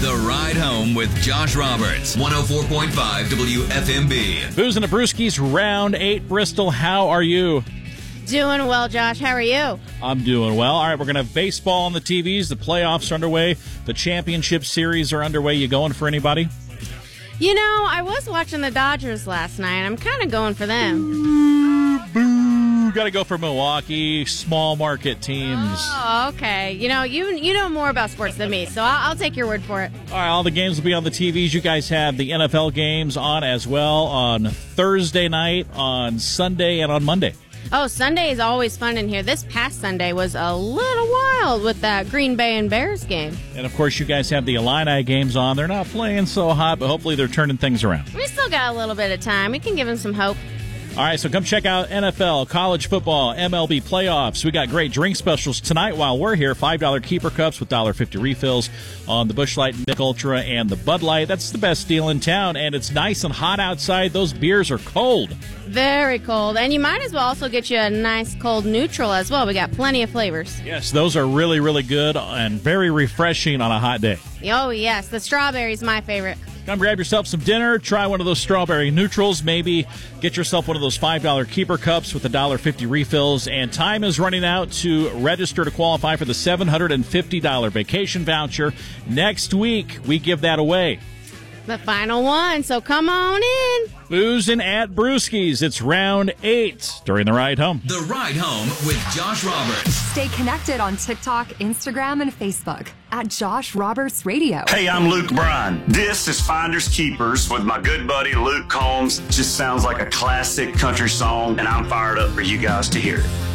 The Ride Home with Josh Roberts, 104.5 WFMB. Booze and the Brewskis, round 8. Bristol, how are you? Doing well, Josh. How are you? I'm doing well. All right, we're going to have baseball on the TVs. The playoffs are underway. The championship series are underway. You going for anybody? You know, I was watching the Dodgers last night. I'm kind of going for them. Boo! Got to go for Milwaukee. Small market teams. Oh, okay. You know more about sports than me, so I'll take your word for it. All right, all the games will be on the TVs. You guys have the NFL games on as well on Thursday night, on Sunday, and on Monday. Oh, Sunday is always fun in here. This past Sunday was a little wild with that Green Bay and Bears game. And, of course, you guys have the Illini games on. They're not playing so hot, but hopefully they're turning things around. We still got a little bit of time. We can give them some hope. All right, so come check out NFL, college football, MLB playoffs. We got great drink specials tonight while we're here. $5 keeper cups with $1.50 refills on the Busch Light, Michelob Ultra, and the Bud Light. That's the best deal in town, and it's nice and hot outside. Those beers are cold. Very cold. And you might as well also get you a nice cold neutral as well. We got plenty of flavors. Yes, those are really, really good and very refreshing on a hot day. Oh, yes. The strawberry is my favorite. Come grab yourself some dinner, try one of those strawberry neutrals, maybe get yourself one of those $5 keeper cups with the $1.50 refills, and time is running out to register to qualify for the $750 vacation voucher. Next week, we give that away. The final one, so come on in. Boozing at Brewskis. It's round 8 during the ride home. The Ride Home with Josh Roberts. Stay connected on TikTok, Instagram, and Facebook at Josh Roberts Radio. Hey, I'm Luke Bryan. This is Finders Keepers with my good buddy Luke Combs. Just sounds like a classic country song, and I'm fired up for you guys to hear it.